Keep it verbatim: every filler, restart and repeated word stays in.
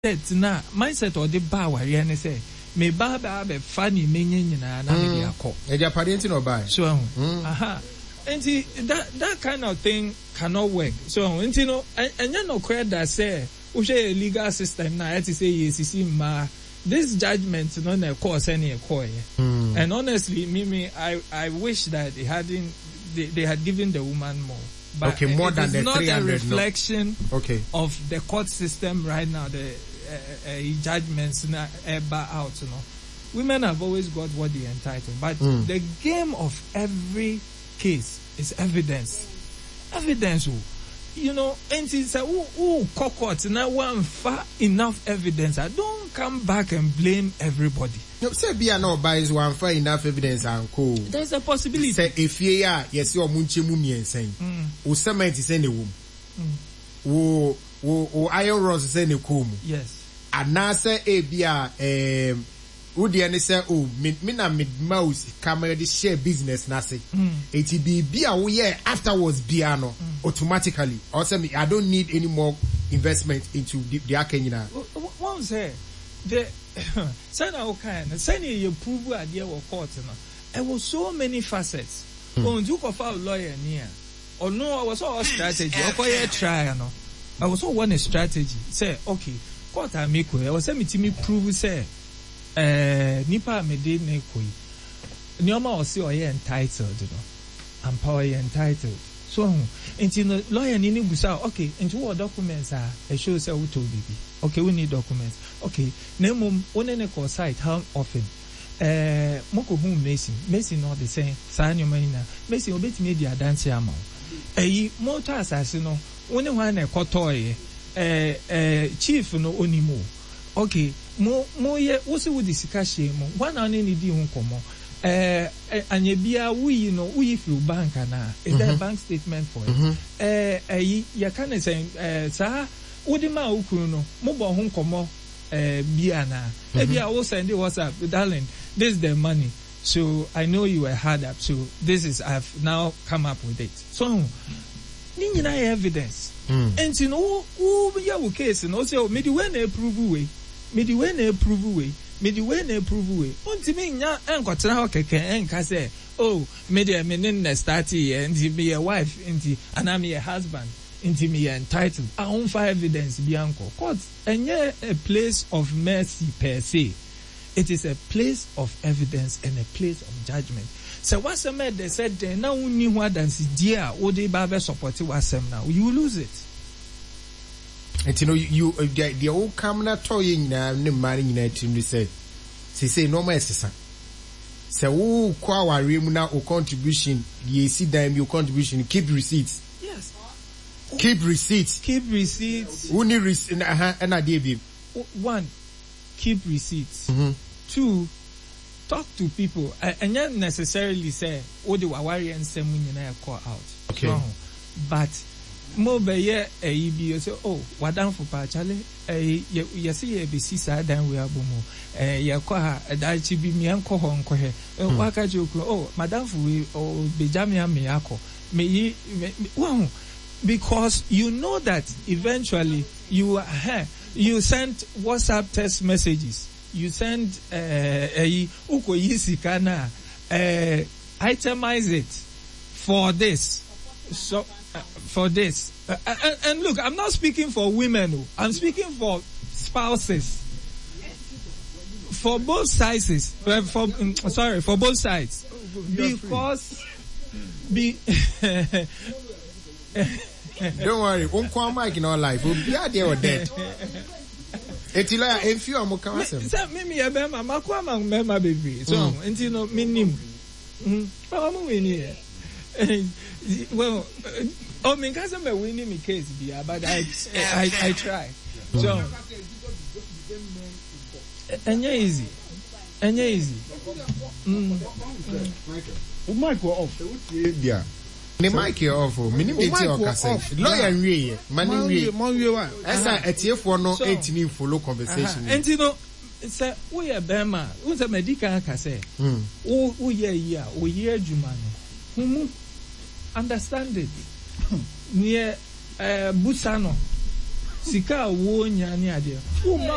mindset na mindset or the bar where ne say me ba ba be funny menye nyina na me akọ. E ja pade nti no buy. So aha. Enti that that kind of thing cannot work. So enti no enya no credit that say we share legal system na it say yes see ma this judgment no na cause any call. And honestly me me I I wish that they hadn't they, they had given the woman more. But okay, more than the three hundred. It's not a reflection no. okay. of the court system right now. The uh, uh, judgments na eba out. You know, women have always got what they entitled, but mm. the game of every case is evidence. Evidence. You know, and it's a who who court now one far enough evidence. I don't come back and blame everybody. No, say be no buys one far enough evidence and co. There's a possibility. Say if ye are yes you munche mu miensen. O cement is any wom. Wo wo wo iron rods is any com. Yes. Anase e bia um Udi and say, oh, me, me na mid mouse camera the share business na say. It be be a year afterwards piano mm. automatically. Also, me I don't need any more investment into the the Kenya. One say the say na okay na say you prove idea or court no. There was so many facets. On do of our lawyer near. Or no, I was all strategy. Okay, try no. I was all one strategy. Say okay, court I make way. I was say me to me prove say. Eh, nipa me de ne koi. Nioma o si o ye entitled, you know. And power ye entitled. So, into the lawyer ni ni busa. Okay, into what documents are? I show say who told baby. Okay, we need documents. Okay, name one ne call site. How often? Eh, moko home Mason. Mason not the same. Sa nyoma ina. Mason obeti me dia dance ama. Eh, motor assassin no. One one ne kotoye. Eh, eh, chief no onimo. Okay, mo mo ye wo se wo disika hye mo one na ne di ho komo eh anye bia wo yi no wo yi fi bank na is there a bank statement for it eh eh ya kan say eh sa wo di ma okuru no mo bo ho komo eh bia na e bia wo send the WhatsApp darling this is the money so I know you were hard up so this is I've now come up with it so ni nyina evidence and you know who ya wo case no say me di we na approve we me di we na approve we me di we na approve we unti me nya enkotra ho keke enka say oh me di me na start here and be a wife and and I'm a husband and me entitled I own for evidence bi anko court enye a place of mercy per se it is a place of evidence and a place of judgment so what's the matter they said then now uni ho adansi dia wo dey ba be support wasem now you lose it. And you know, you uh, the, the old camera toy in the marrying night in the say, say, say, no, my sister. Say, oh, kwa remuna or contribution, ye see them, your contribution, keep receipts. Yes. Keep receipts. Keep receipts. Only receipts, and I gave you. One, keep receipts. Mm-hmm. Two, talk to people. Uh, and not necessarily say, oh, the Wawari and Semun and call out. Okay. No. But, mo be ye e bi say oh wadan fo pa chale eh ye say ye be sisa dan we abomo eh ye kwa ha da chi bi mi enko ho nko he wa ka ji okro oh madam fo we oh be jamia me akọ me yi wow because you know that eventually you uh, you send WhatsApp text messages you send eh eh uko yi sika na eh itemize it for this so Uh, for this uh, and, and look I'm not speaking for women oh. I'm speaking for spouses for both sides uh, for um, sorry for both sides because be don't worry won't come back in our life we'll be out there or dead etila if you am come say me me be ma makwa ma me ma baby so enti no minim mm pa mo we ni well, uh, oh, me cause I'm winning my case, dear, but I, I, I, I try. So, and you're easy, and you're easy. Mm. Oh, Mike, we're off. Yeah. The mic you're off. Minimum off. Lawyer and we, money we, money we. As I at here for no eighteen follow conversation. And you know, it's a we are Bema. Who's a medical case? Oh, oh, yeah, yeah, oh, yeah, Jumano. Understand it. Near uh, Busano. Sika wo nyani ade.